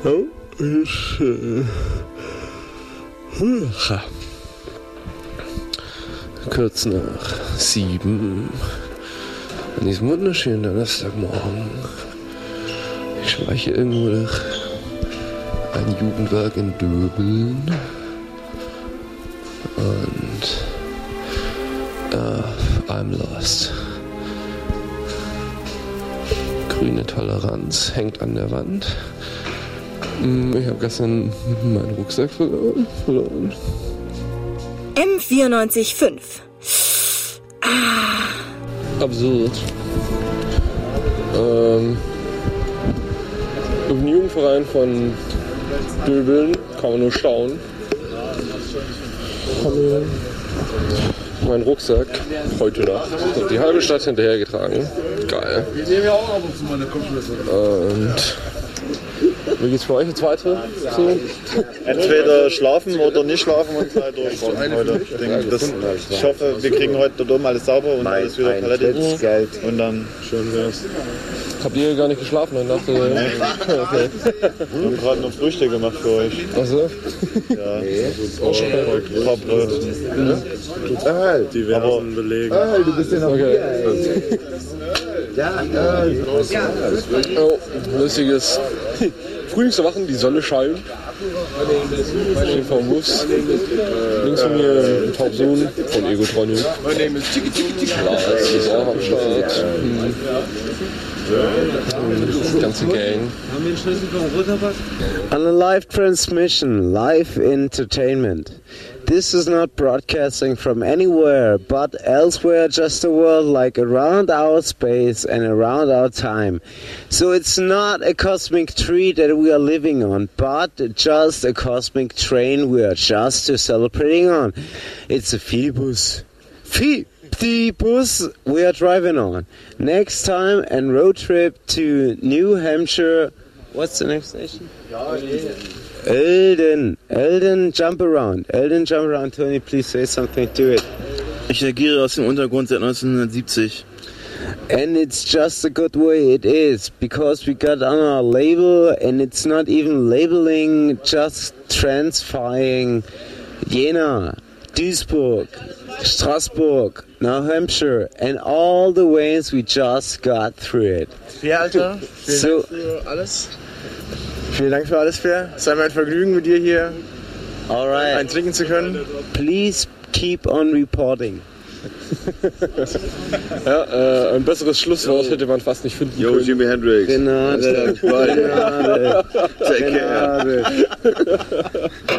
Oh, ist kurz nach 7 an diesem wunderschönen Donnerstagmorgen. Ich schleiche irgendwo durch ein Jugendwerk in Döbeln und I'm lost. Grüne Toleranz hängt an der Wand. Ich habe gestern meinen Rucksack verloren. M94.5. Absurd. Im Jugendverein von Döbeln kann man nur staunen. Mein Rucksack heute Nacht hat die halbe Stadt hinterhergetragen. Geil. Wir nehmen ja auch ab und zu mal eine Kopfschlüssel. Und wie geht's für euch jetzt weiter? So? Entweder schlafen oder nicht schlafen und halt durchfahren heute. Ich hoffe, wir kriegen heute dort oben alles sauber und alles wieder palettiert. Und dann schön wär's. Habt ihr gar nicht geschlafen und dachte, okay. Wir haben gerade noch Frühstück gemacht für euch. Also? Ja, ein paar Brötchen. Diversen Belegen. Du bist ja noch Oh, lustiges Frühlingserwachen, die Sonne scheint. Ich stehe vor dem Bus. Links von mir ein Taubsohn von Egotronic. Lars ist auch am Start. Die ganze Gang. On a live transmission, live entertainment. This is not broadcasting from anywhere but elsewhere, just a world like around our space and around our time. So it's not a cosmic tree that we are living on, but just a cosmic train we are just celebrating on. It's a Phoebus. Phoebus we are driving on. Next time, and road trip to New Hampshire. What's the next station? Eldon, jump around. Tony, please say something to it. Ich agiere aus dem Untergrund seit 1970. And it's just a good way it is, because we got on our label, and it's not even labeling, just transferring Jena, Duisburg, Strasbourg, New Hampshire, and all the ways we just got through it. Ja, Alter. Vielen Dank für alles. Vielen Dank für alles, Fair. Es war mir ein Vergnügen, mit dir hier eintrinken zu können. Please keep on reporting. Ja, ein besseres Schlusswort hätte man fast nicht finden können. Jimi Hendrix. Gnade.